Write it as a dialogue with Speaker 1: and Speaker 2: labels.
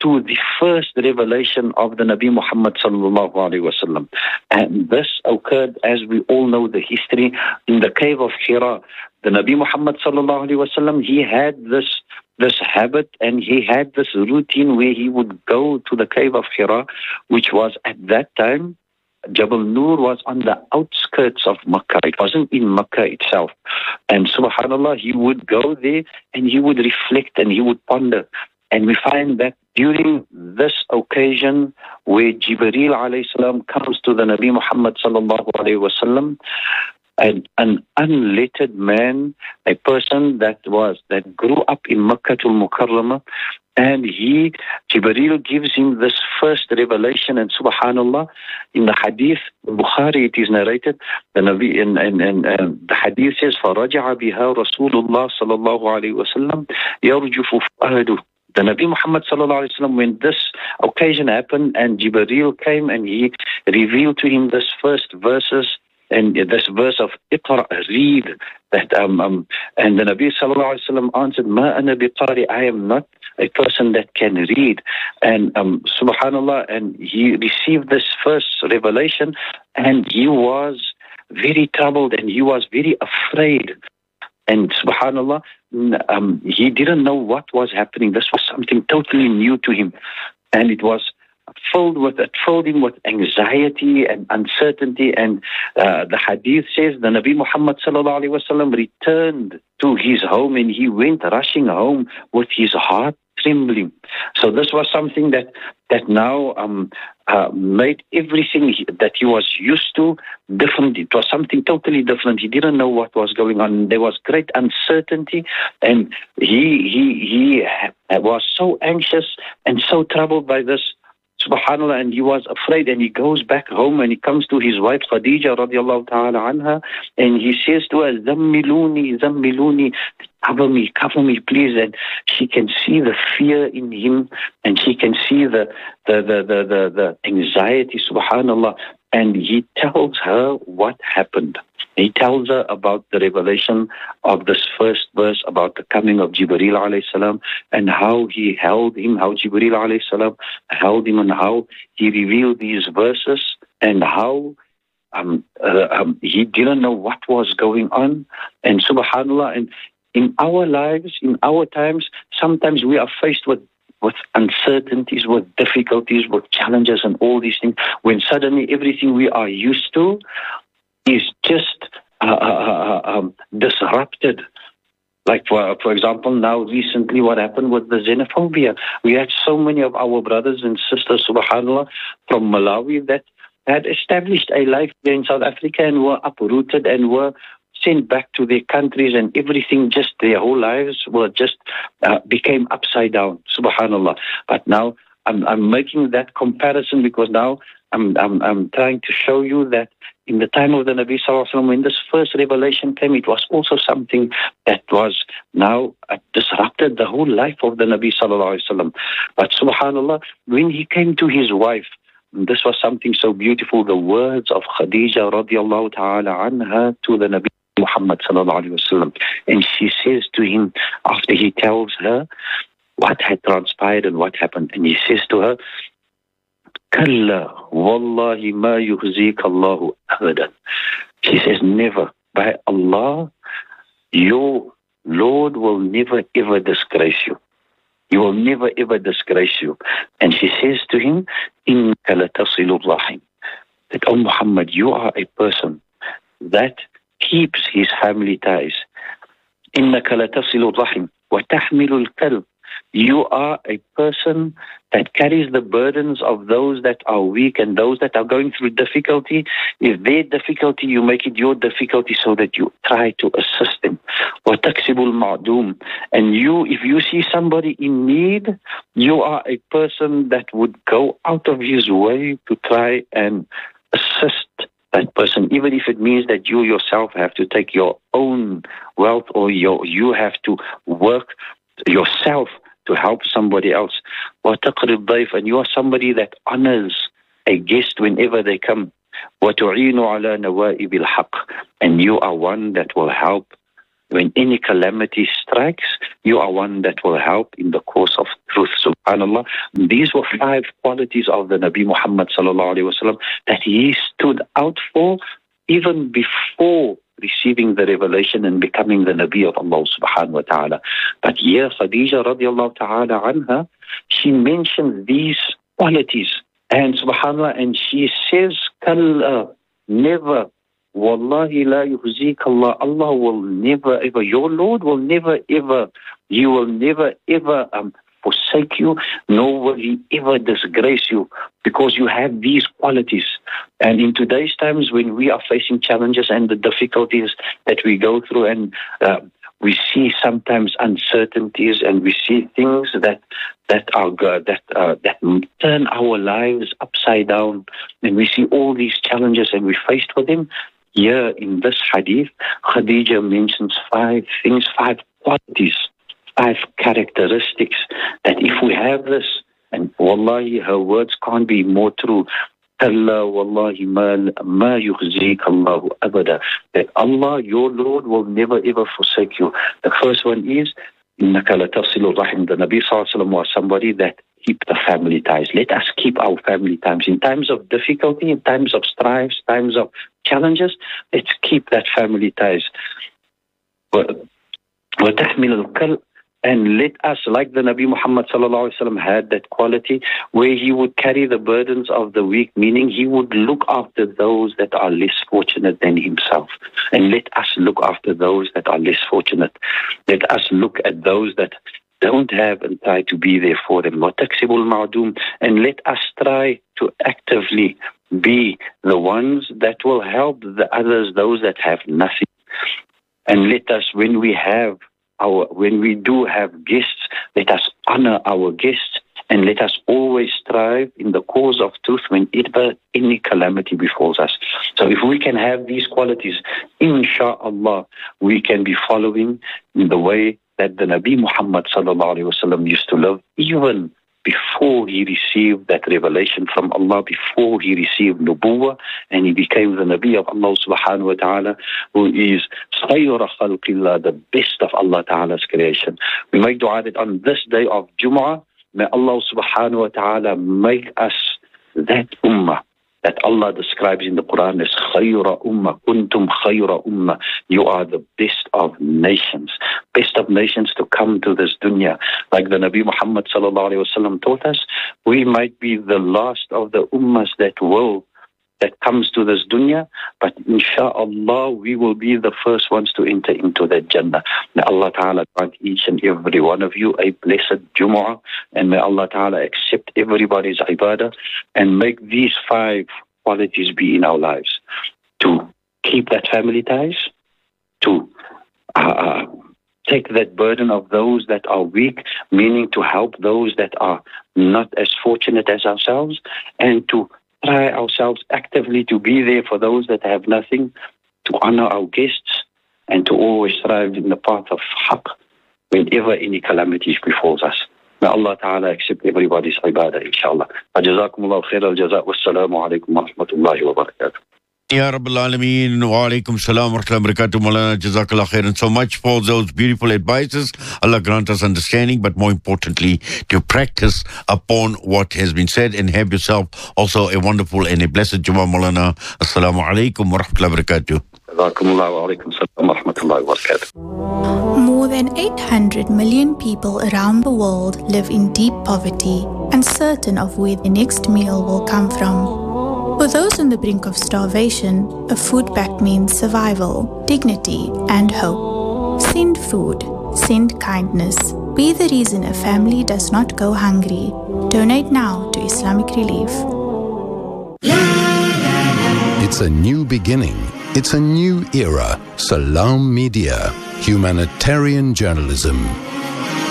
Speaker 1: to the first revelation of the Nabi Muhammad sallallahu alaihi wasallam. And this occurred, as we all know the history, in the cave of Hira. The Nabi Muhammad sallallahu alaihi wasallam, he had this habit and he had this routine where he would go to the cave of Hira, which was at that time, Jabal Nur was on the outskirts of Makkah. It wasn't in Makkah itself. And subhanAllah, he would go there and he would reflect and he would ponder. And we find that during this occasion where Jibreel alayhi salam comes to the Nabi Muhammad sallallahu alayhi wasallam, and an unlettered man, a person that grew up in Makkatul Mukarramah, and Jibreel gives him this first revelation, and subhanallah, in the hadith, Bukhari, it is narrated, the Nabi, and the hadith says, فَرَجَعَ بِهَا رَسُولُ اللَّهِ صَلَى اللَّهُ عَلَيْهِ وَسَلَّمْ يَرْجُفُ فُؤَادُهُ. The Nabi Muhammad sallallahu alaihi wasallam, when this occasion happened and Jibreel came and he revealed to him this first verses, and this verse of Iqra, read, that and the Nabi sallallahu alaihi wasallam answered, Ma ana biqari, I am not a person that can read. And subhanallah, and he received this first revelation and he was very troubled and he was very afraid. And subhanallah, he didn't know what was happening. This was something totally new to him. And it filled him with anxiety and uncertainty. And the hadith says the Nabi Muhammad sallallahu alaihi wasallam returned to his home and he went rushing home with his heart trembling. So this was something that now made everything that he was used to different. It was something totally different. He didn't know what was going on. There was great uncertainty, and he was so anxious and so troubled by this. Subhanallah, and he was afraid, and he goes back home and he comes to his wife Khadija radiallahu ta'ala anha, and he says to her, Zammiluni, cover me please. And she can see the fear in him and she can see the anxiety, subhanallah, and he tells her what happened. He tells her about the revelation of this first verse about the coming of Jibreel alayhi salam and how he held him, how Jibreel alayhi salam held him and how he revealed these verses and how he didn't know what was going on. And subhanallah, and in our lives, in our times, sometimes we are faced with uncertainties, with difficulties, with challenges and all these things, when suddenly everything we are used to is just disrupted. Like for example, now recently what happened with the xenophobia. We had so many of our brothers and sisters, subhanAllah, from Malawi that had established a life there in South Africa and were uprooted and were sent back to their countries, and everything, just their whole lives were just became upside down, subhanAllah. But now I'm making that comparison because now I'm trying to show you that in the time of the Nabi sallallahu alaihi wasallam, when this first revelation came, it was also something that was now disrupted the whole life of the Nabi sallallahu alaihi wasallam. But subhanallah, when he came to his wife, this was something so beautiful, the words of Khadija radiallahu ta'ala anha to the Nabi Muhammad sallallahu alaihi wasallam. And she says to him, after he tells her what had transpired and what happened, and he says to her, Kalla wallahi ma yukhzika Allahu abadan. She says, never, by Allah, your Lord will never ever disgrace you. He will never ever disgrace you. And she says to him, Innaka latasilu rahim. That, oh Muhammad, you are a person that keeps his family ties. Innaka latasilu rahim wa tahmilu al-kalb. You are a person that carries the burdens of those that are weak and those that are going through difficulty. If their difficulty, you make it your difficulty so that you try to assist them. وَتَكْسِبُ الْمَعْدُومِ. And you, if you see somebody in need, you are a person that would go out of his way to try and assist that person, even if it means that you yourself have to take your own wealth or you have to work yourself to help somebody else. وَتَقْرِ الضَّيْفَ. And you are somebody that honors a guest whenever they come. وَتُعِينُ عَلَى نَوَائِبِ الْحَقِّ. And you are one that will help when any calamity strikes, you are one that will help in the cause of truth. Subhanallah. These were 5 qualities of the Nabi Muhammad sallallahu alaihi wasallam that he stood out for even before receiving the revelation and becoming the Nabi of Allah subhanahu wa ta'ala. But here, Khadija radiallahu ta'ala anha, she mentions these qualities. And subhanallah, and she says, Kalla, never, wallahi la yuhzik Allah, Allah will never ever, your Lord will never ever, He will never ever forsake you, nor will He ever disgrace you, because you have these qualities. And in today's times, when we are facing challenges and the difficulties that we go through, and we see sometimes uncertainties, and we see things that turn our lives upside down, and we see all these challenges and we're faced with them. Here in this hadith, Khadija mentions 5 things, 5 qualities, 5 characteristics that if we have this, and wallahi, her words can't be more true. Kalla wallahi ma yukhzik Allahu abada. That Allah, your Lord, will never ever forsake you. The first one is, innaka latasilu rahim. The Nabi sallallahu alaihi wasallam was somebody that keep the family ties. Let us keep our family ties. In times of difficulty, in times of strife, times of challenges, let's keep that family ties. And let us, like the Nabi Muhammad sallallahu alaihi wasallam had that quality where he would carry the burdens of the weak, meaning he would look after those that are less fortunate than himself. And let us look after those that are less fortunate. Let us look at those that don't have and try to be there for them. And let us try to actively be the ones that will help the others, those that have nothing. And let us, when we do have guests, let us honor our guests, and let us always strive in the cause of truth whenever any calamity befalls us. So if we can have these qualities, inshallah, we can be following in the way that the Nabi Muhammad sallallahu alaihi wasallam used to live, even before he received that revelation from Allah, before he received nubuwwah, and he became the Nabi of Allah subhanahu wa ta'ala, who is khayra khalqillah, the best of Allah ta'ala's creation. We make dua that on this day of Jumu'ah, may Allah subhanahu wa ta'ala make us that ummah that Allah describes in the Quran as khayra ummah, kuntum khayra ummah. You are the best of nations to come to this dunya. Like the Nabi Muhammad sallallahu alaihi wasallam taught us, we might be the last of the ummahs that comes to this dunya, but inshallah we will be the first ones to enter into that Jannah. May Allah Ta'ala grant each and every one of you a blessed Jumu'ah, and may Allah Ta'ala accept everybody's ibadah, and make these 5 qualities be in our lives. To keep that family ties, to take that burden of those that are weak, meaning to help those that are not as fortunate as ourselves, and to try ourselves actively to be there for those that have nothing, to honor our guests, and to always strive in the path of haqq whenever any calamities befalls us. May Allah Ta'ala accept everybody's ibadah, inshallah. Jazakumullahu khair al-jaza. Wassalamu alaikum wa rahmatullahi wa barakatuh.
Speaker 2: Ya Rabbil Alameen, wa alaikum salam wa rahmatullahi wa barakatuh, Maulana, jazakallah khairan so much for those beautiful advices. Allah grant us understanding, but more importantly, to practice upon what has been said, and have yourself also a wonderful and a blessed Jummah, Maulana. Assalamu alaikum wa rahmatullahi wa barakatuh.
Speaker 1: Jazakumullah wa alaikum salam wa rahmatullahi wa barakatuh.
Speaker 3: More than 800 million people around the world live in deep poverty, uncertain of where the next meal will come from. For those on the brink of starvation, a food pact means survival, dignity, and hope. Send food, send kindness. Be the reason a family does not go hungry. Donate now to Islamic Relief.
Speaker 4: It's a new beginning. It's a new era. Salam Media. Humanitarian journalism.